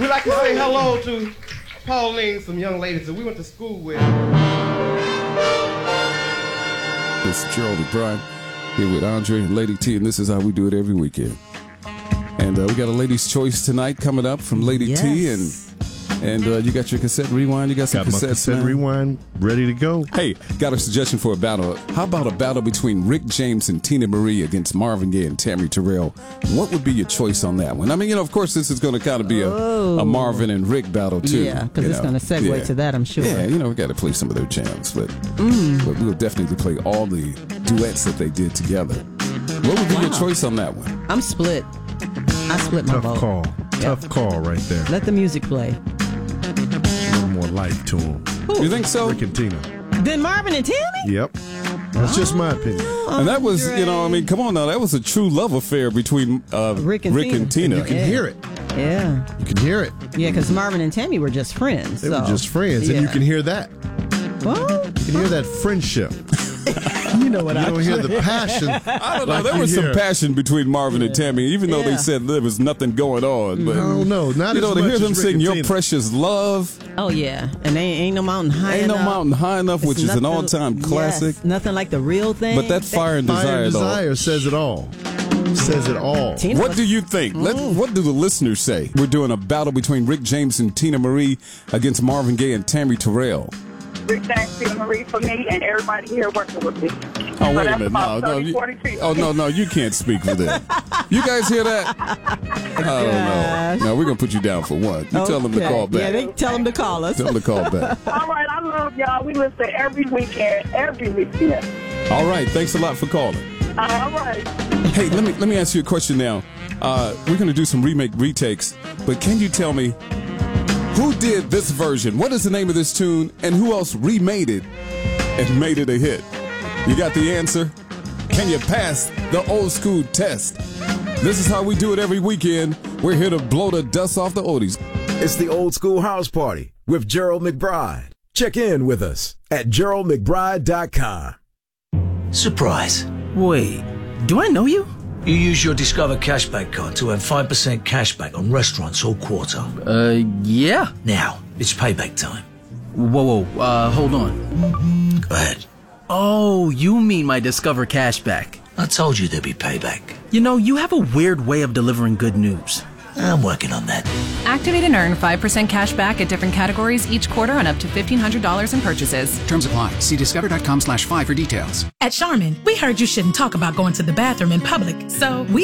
like to say hello to Pauline, some young ladies that we went to school with. This is Gerald McBride here with Andre and Lady T, and this is how we do it every weekend. And we got a Ladies' Choice tonight coming up from Lady T, and you got your cassette rewind. You got some cassettes, my cassette rewind ready to go. Hey, got a suggestion for a battle. How about a battle between Rick James and Tina Marie against Marvin Gaye and Tammy Terrell? What would be your choice on that one? I mean, of course, this is going to kind of be a Marvin and Rick battle, too. Yeah, because it's going to segue to that, I'm sure. Yeah, we got to play some of their jams, but we'll definitely play all the duets that they did together. What would be your choice on that one? I'm split. I split my vote. Tough call right there. Let the music play. A little more life to him. You think so? Rick and Tina. Then Marvin and Tammy? Yep. That's just my opinion. And that was, come on now, that was a true love affair between Rick and Tina. You can hear it. Yeah. You can hear it. Yeah, because Marvin and Tammy were just friends. They were just friends, and you can hear that. Well, you can hear that friendship. You know what you don't hear the passion. I don't know. There was some passion between Marvin and Tammy, even though they said there was nothing going on. But I don't know. Not as to much hear them as Rick sing and "Your Tina. Precious Love." Oh yeah, and they ain't no mountain high enough. Ain't no mountain high enough, which is an all-time classic. Yes, nothing like the real thing. But that Fire and Desire, says it all. Says it all. What do you think? What do the listeners say? We're doing a battle between Rick James and Tina Marie against Marvin Gaye and Tammy Terrell. Rick James, Tina Marie for me, and everybody here working with me. Oh, wait a minute. No, you can't speak for them. You guys hear that? I don't know. No, we're going to put you down for one. You tell them to call back. Yeah, they tell them to call us. Tell them to call back. All right, I love y'all. We listen every weekend. All right, thanks a lot for calling. All right. Hey, let me ask you a question now. We're going to do some retakes, but can you tell me who did this version? What is the name of this tune, and who else remade it and made it a hit? You got the answer? Can you pass the old school test? This is how we do it every weekend. We're here to blow the dust off the oldies. It's the Old School House Party with Gerald McBride. Check in with us at GeraldMcBride.com. Surprise. Wait, do I know you? You use your Discover Cashback card to earn 5% cashback on restaurants all quarter. Yeah. Now, it's payback time. Whoa, hold on. Go ahead. Oh, you mean my Discover Cashback. I told you there'd be payback. You know, you have a weird way of delivering good news. I'm working on that. Activate and earn 5% cash back at different categories each quarter on up to $1,500 in purchases. Terms apply. See discover.com/5 for details. At Charmin, we heard you shouldn't talk about going to the bathroom in public, so we